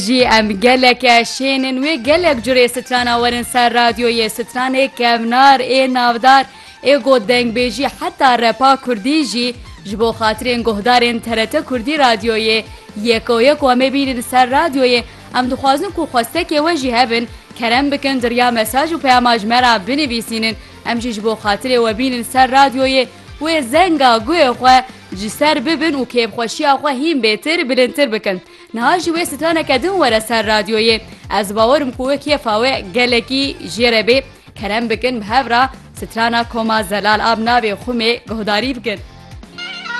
جی ام گلک شینن و گلک جوری سترانا ورن سر رادیوی سترانه کمنار ای نافدار ای گودنگ بیجی حتی رپا کردی جی جبو خاطرین گهدارین ترته کردی رادیوی یکو یکو همه بینن سر رادیوی ام دخوازن کو خواسته که وجی هبن کرم بکن دریا مساج و پیاماج مرا بنویسینن ام جبو خاطر و بینن سر رادیوی و زنگا گوی خواه جسر ببن و کیب خوشی آخواه هیم بهتر بلندتر بکن نهاجی وی ستانه کدن وره سر رادیوی از باورم کوه کیفاوه گلکی جیره بی کرم بکن به هفرا سترانه کما زلال آب نابی خومه گهداری بکن